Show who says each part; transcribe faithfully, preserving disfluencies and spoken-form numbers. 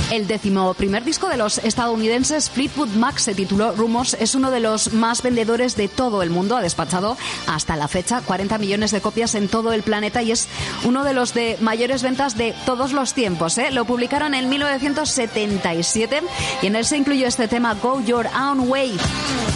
Speaker 1: El décimo primer disco de los estadounidenses Fleetwood Mac se tituló Rumors. Es uno de los más vendedores de todo el mundo. Ha despachado hasta la fecha cuarenta millones de copias en todo el planeta y es uno de los de mayores ventas de todos los tiempos, ¿eh? Lo publicaron en mil novecientos setenta y siete y en él se incluyó este tema Go Your Own Way.